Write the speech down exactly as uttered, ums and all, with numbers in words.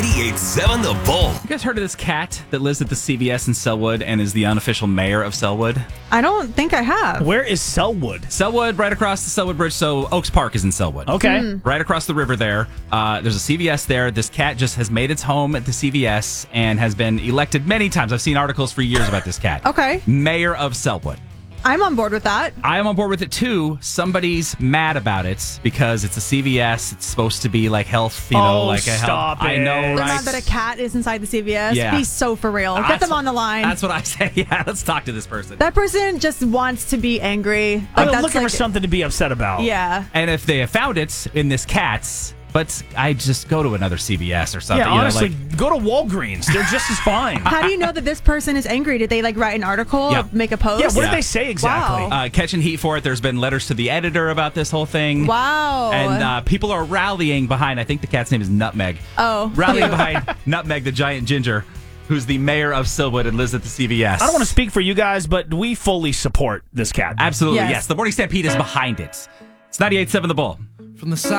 ninety-eight point seven The Bull. You guys heard of this cat that lives at the C V S in Selwood and is the unofficial mayor of Selwood? I don't think I have. Where is Selwood? Selwood, right across the Selwood Bridge. So Oaks Park is in Selwood. Okay. Mm. Right across the river there. Uh, there's a C V S there. This cat just has made its home at the C V S and has been elected many times. I've seen articles for years about this cat. Okay. Mayor of Selwood. I'm on board with that. I am on board with it too. Somebody's mad about it because it's a C V S. It's supposed to be like health, you know, Oh, like a stop health. I it. know, They're right? mad that a cat is inside the C V S. Yeah. Be so for real. Get That's them what- on the line. That's what I say. Yeah, let's talk to this person. That person just wants to be angry. Like, I'm that's looking like, for something to be upset about. Yeah. And if they have found it in this cat's, but I just go to another C V S or something. Yeah, you know, honestly, like- go to Walgreens. They're just as fine. How do you know that this person is angry? Did they like write an article, Yeah. make a post? Yeah, what Yeah. did they say exactly? Wow. uh, catching heat for it. There's been letters to the editor about this whole thing. Wow. And uh, people are rallying behind, I think the cat's name is Nutmeg. Oh. Rallying behind Nutmeg, the giant ginger, who's the mayor of Selwood and lives at the C V S. I don't want to speak for you guys, but we fully support this cat. Absolutely, Yes. yes. The Morning Stampede is behind it. It's ninety-eight point seven The Bull. From the side.